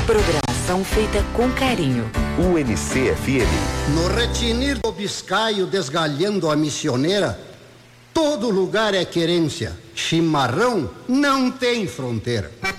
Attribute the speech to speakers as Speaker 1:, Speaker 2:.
Speaker 1: Programação feita com carinho.
Speaker 2: UNC-FM.
Speaker 3: No retinir do Biscaio, desgalhando a missioneira, todo lugar é querência. Chimarrão não tem fronteira.